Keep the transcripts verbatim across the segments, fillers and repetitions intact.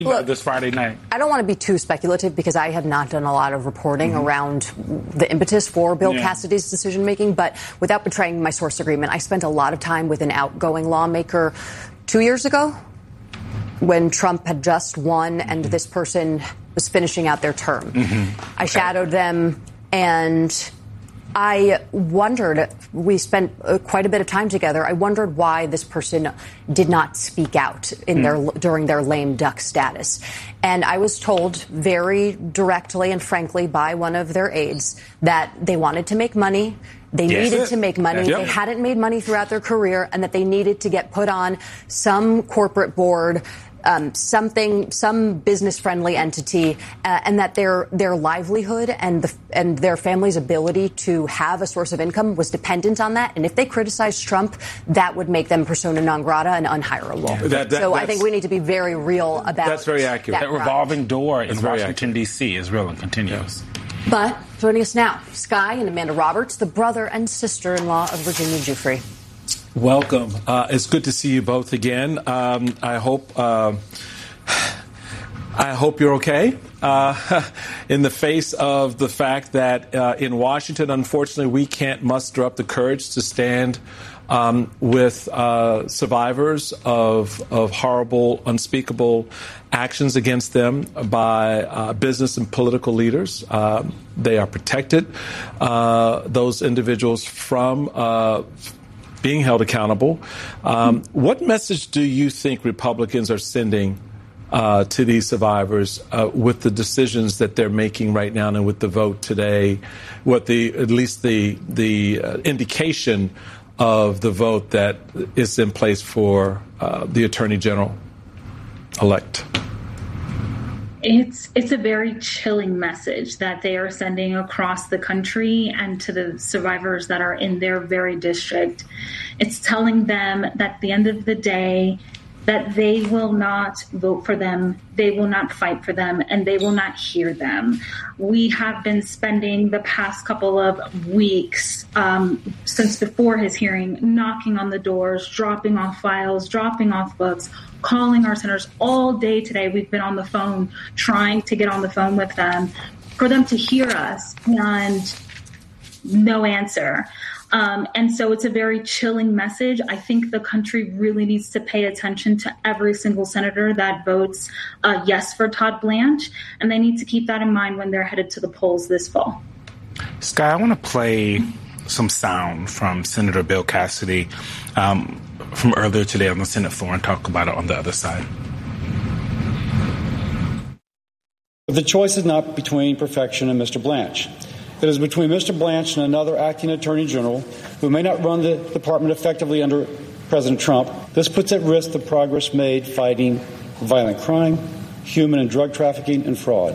Look, this Friday night? I don't want to be too speculative because I have not done a lot of reporting mm-hmm. around the impetus for Bill yeah. Cassidy's decision-making. But without betraying my source agreement, I spent a lot of time with an outgoing lawmaker two years ago when Trump had just won and this person was finishing out their term. Mm-hmm. I okay. shadowed them, and I wondered, we spent uh, quite a bit of time together, I wondered why this person did not speak out in mm. their during their lame duck status. And I was told very directly and frankly by one of their aides that they wanted to make money. They yes. needed to make money. Yep. They hadn't made money throughout their career, and that they needed to get put on some corporate board, Um, something, some business-friendly entity, uh, and that their their livelihood and the, and their family's ability to have a source of income was dependent on that. And if they criticized Trump, that would make them persona non grata and unhirable. That, that, so I think we need to be very real about that. That's very accurate. That, that revolving door in Washington, D C is real and continuous. But joining us now, Sky and Amanda Roberts, the brother and sister-in-law of Virginia Giuffre. Welcome. Uh, it's good to see you both again. Um, I hope uh, I hope you're okay uh, in the face of the fact that uh, in Washington, unfortunately, we can't muster up the courage to stand um, with uh, survivors of of horrible, unspeakable actions against them by uh, business and political leaders. Uh, they are protected, uh, those individuals, from uh, being held accountable. Um, what message do you think Republicans are sending uh, to these survivors uh, with the decisions that they're making right now and with the vote today, what the at least the the uh, indication of the vote that is in place for uh, the Attorney General elect? It's it's a very chilling message that they are sending across the country and to the survivors that are in their very district. It's telling them that at the end of the day, that they will not vote for them, they will not fight for them, and they will not hear them. We have been spending the past couple of weeks, um, since before his hearing, knocking on the doors, dropping off files, dropping off books, calling our senators all day today. We've been on the phone trying to get on the phone with them for them to hear us, and no answer. Um, and so it's a very chilling message. I think the country really needs to pay attention to every single senator that votes uh, yes for Todd Blanche, and they need to keep that in mind when they're headed to the polls this fall. Sky, I want to play some sound from Senator Bill Cassidy um, from earlier today on the Senate floor and talk about it on the other side. The choice is not between perfection and Mister Blanche. It is between Mister Blanche and another acting attorney general who may not run the department effectively under President Trump. This puts at risk the progress made fighting violent crime, human and drug trafficking, and fraud.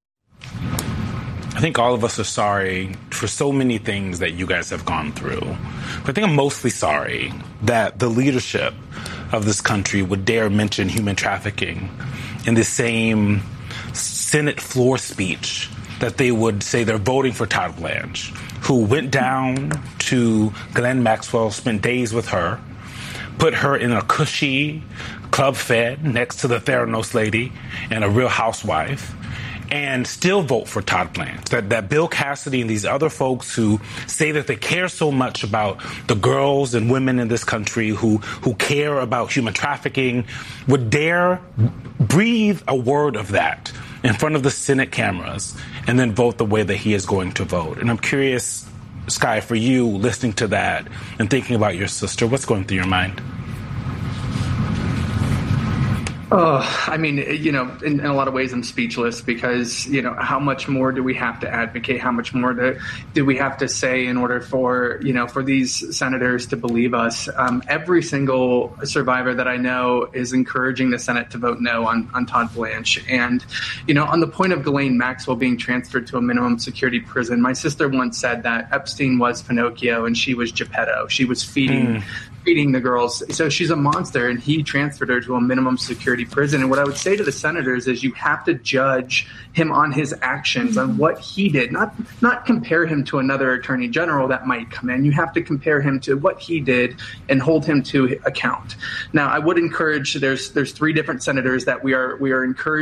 I think all of us are sorry for so many things that you guys have gone through. But I think I'm mostly sorry that the leadership of this country would dare mention human trafficking in the same Senate floor speech that they would say they're voting for Todd Blanche, who went down to Ghislaine Maxwell, spent days with her, put her in a cushy Club Fed next to the Theranos lady and a Real Housewife, and still vote for Todd Blanche. That, that Bill Cassidy and these other folks who say that they care so much about the girls and women in this country who, who care about human trafficking would dare breathe a word of that in front of the Senate cameras and then vote the way that he is going to vote. And I'm curious, Sky, for you, listening to that and thinking about your sister, what's going through your mind? Oh, I mean, you know, in, in a lot of ways I'm speechless because, you know, how much more do we have to advocate? How much more do, do we have to say in order for, you know, for these senators to believe us? Um, every single survivor that I know is encouraging the Senate to vote no on, on Todd Blanche. And, you know, on the point of Ghislaine Maxwell being transferred to a minimum security prison, my sister once said that Epstein was Pinocchio and she was Geppetto. She was feeding mm. treating the girls. So she's a monster, and he transferred her to a minimum security prison. And what I would say to the senators is you have to judge him on his actions, on what he did, not not compare him to another attorney general that might come in. You have to compare him to what he did and hold him to account. Now, I would encourage, there's there's three different senators that we are we are encouraged